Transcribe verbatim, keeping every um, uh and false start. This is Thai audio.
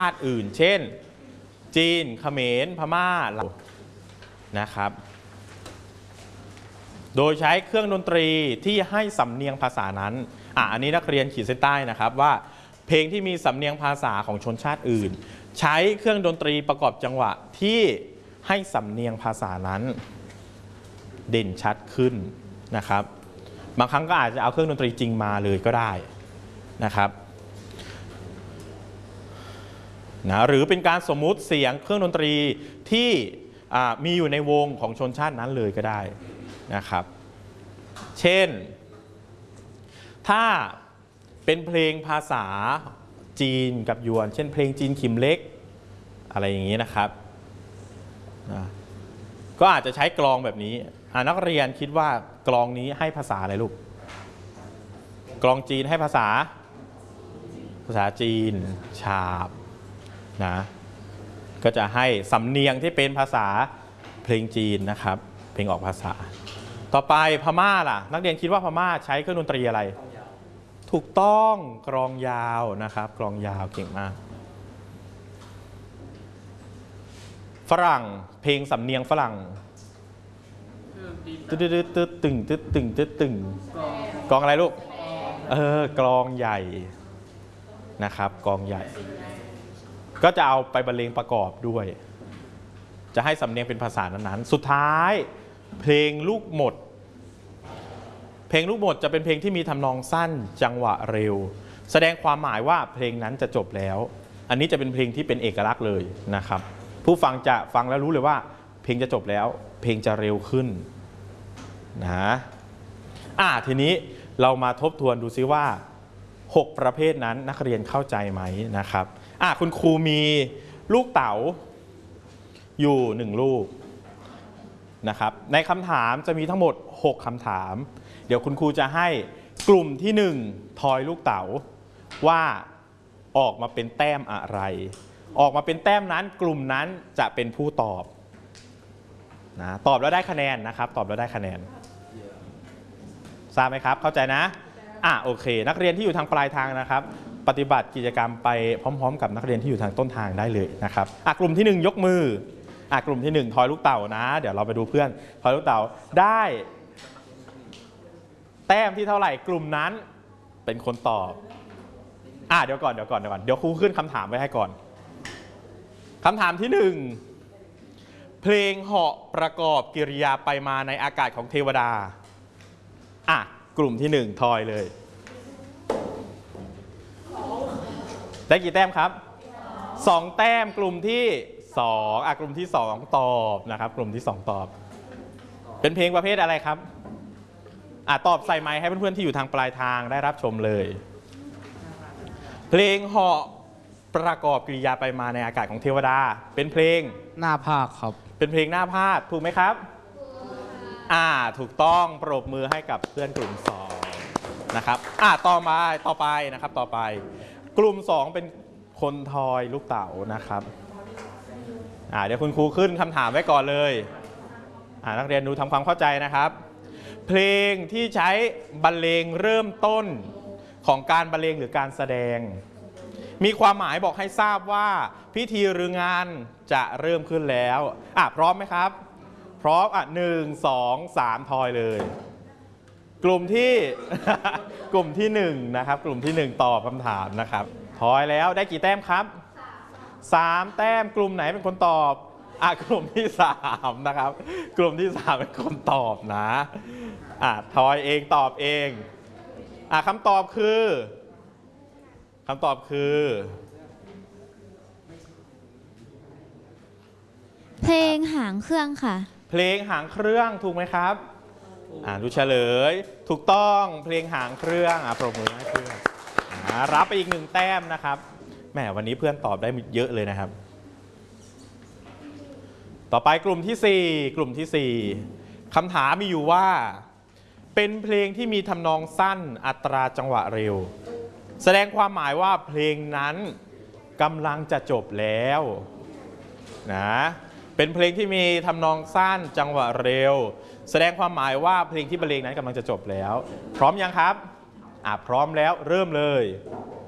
าติอื่นเช่นจีนเขมรพม่านะครับโดยใช้เครื่องดนตรีที่ให้สำเนียงภาษานั้นอ่ะอันนี้นักเรียนขีดเส้นใต้นะครับว่าเพลงที่มีสำเนียงภาษาของชนชาติอื่นใช้เครื่องดนตรีประกอบจังหวะที่ให้สำเนียงภาษานั้นเด่นชัดขึ้นนะครับบางครั้งก็อาจจะเอาเครื่องดนตรีจริงมาเลยก็ได้นะครับนะหรือเป็นการสมมุติเสียงเครื่องดนตรีที่มีอยู่ในวงของชนชาตินั้นเลยก็ได้นะครับเช่นถ้าเป็นเพลงภาษาจีนกับยวนเช่นเพลงจีนขิมเล็กอะไรอย่างนี้นะครับนะก็อาจจะใช้กลองแบบนี้นักเรียนคิดว่ากลองนี้ให้ภาษาอะไรลูกกลองจีนให้ภาษาภาษาจีนฉาบนะก็จะให้สำเนียงที่เป็นภาษาเพลงจีนนะครับเพลงออกภาษาต่อไปพม่าล่ะนักเรียนคิดว่าพม่าใช้เครื่องดนตรีอะไรถูกต้องกลองยาวนะครับกลองยาวเก่งมากฝรั่งเพลงสำเนียงฝรั่งตึ๊ดตึ๊ดตึ๊ดตึงตึ๊ดตึงตึ๊ดตึงกลองอะไรลูกเออกลองใหญ่นะครับกลองใหญ่ก็จะเอาไปบรรเลงประกอบด้วยจะให้สำเนียงเป็นภาษานั้นๆสุดท้ายเพลงลูกหมดเพลงลูกหมดจะเป็นเพลงที่มีทำนองสั้นจังหวะเร็วแสดงความหมายว่าเพลงนั้นจะจบแล้วอันนี้จะเป็นเพลงที่เป็นเอกลักษณ์เลยนะครับผู้ฟังจะฟังแล้วรู้เลยว่าเพลงจะจบแล้วเพลงจะเร็วขึ้นนะอ่ะทีนี้เรามาทบทวนดูซิว่าหกประเภทนั้นนักเรียนเข้าใจไหมนะครับอ่ะคุณครูมีลูกเต๋าอยู่หนึ่งลูกนะครับในคำถามจะมีทั้งหมดหกคำถามเดี๋ยวคุณครูจะให้กลุ่มที่หนึ่งทอยลูกเต๋าว่าออกมาเป็นแต้มอะไรออกมาเป็นแต้มนั้นกลุ่มนั้นจะเป็นผู้ตอบนะตอบแล้วได้คะแนนนะครับตอบแล้วได้คะแนนทราบไหมครับเข้าใจนะอ่ะโอเคนักเรียนที่อยู่ทางปลายทางนะครับปฏิบัติกิจกรรมไปพร้อมๆกับนักเรียนที่อยู่ทางต้นทางได้เลยนะครับอ่ะกลุ่มที่หนึ่งยกมืออ่ะกลุ่มที่หนึ่งทอยลูกเต่านะเดี๋ยวเราไปดูเพื่อนทอยลูกเต่าได้แต้มที่เท่าไหร่กลุ่มนั้นเป็นคนตอบอ่ะเดี๋ยวก่อนเดี๋ยวก่อนเดี๋ยวก่อนเดี๋ยวครูขึ้นคำถามไว้ให้ก่อนคำถามที่หนึ่งเพลงเหาะประกอบกิริยาไปมาในอากาศของเทวดาอ่ะกลุ่มที่หนึ่งทอยเลยได้กี่แต้มครับสองแต้มกลุ่มที่สองอ่ะกลุ่มที่สองตอบนะครับกลุ่มที่สองตอบเป็นเพลงประเภทอะไรครับอ่ะตอบใส่ไมค์ให้เพื่อนๆที่อยู่ทางปลายทางได้รับชมเลยเพลงเหาะประกอบกิริยาไปมาในอากาศของเทวดาเป็นเพลงหน้าภาคครับเป็นเพลงหน้าพาดถูกไหมครับอ่าถูกต้องปรบมือให้กับเพื่อนกลุ่มสองนะครับอ่าต่อมาต่อไปนะครับต่อไปกลุ่มสองเป็นคนทอยลูกเต๋านะครับอ่าเดี๋ยวคุณครูขึ้นคำถามไว้ก่อนเลยอ่านักเรียนดูทำความเข้าใจนะครับเพลงที่ใช้บรรเลงเริ่มต้นของการบรรเลงหรือการแสดงมีความหมายบอกให้ทราบว่าพิธีหรืองานจะเริ่มขึ้นแล้วอ่ะพร้อมไหมครับพร้อมอ่ะหนึ่งสองสามทอยเลยกลุ่มที่กลุ่มที่หนึ่งนะครับกลุ่มที่หนึ่งตอบคำถามนะครับทอยแล้วได้กี่แต้มครับสามแต้มกลุ่มไหนเป็นคนตอบอ่ะกลุ่มที่สามนะครับกลุ่มที่สามเป็นคนตอบนะอ่ะทอยเองตอบเองอ่ะคำตอบคือคำตอบคือเพลงหางเครื่องค่ะเพลงหางเครื่องถูกไหมครับอ่าดูเฉลยถูกต้องเพลงหางเครื่องอ่ะปรบมือให้เพื่อนอ่ารับไปอีกหนึ่งแต้มนะครับแหมวันนี้เพื่อนตอบได้เยอะเลยนะครับต่อไปกลุ่มที่สี่กลุ่มที่สี่คำถามมีอยู่ว่าเป็นเพลงที่มีทำนองสั้นอัตราจังหวะเร็วแสดงความหมายว่าเพลงนั้นกำลังจะจบแล้วนะเป็นเพลงที่มีทำนองสั้นจังหวะเร็วแสดงความหมายว่าเพลงที่บรรเลงนั้นกำลังจะจบแล้วพร้อมยังครับอ่ะพร้อมแล้วเริ่มเลย